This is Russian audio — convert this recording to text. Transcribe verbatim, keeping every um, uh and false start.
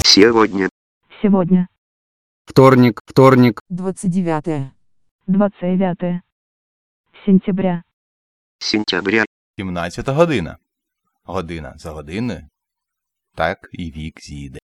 Сегодня. Сегодня. Вторник, вторник. двадцать девятое. двадцать девятое сентября. Сентября. сімнадцята година. Година за годиною. Так і вік зійде.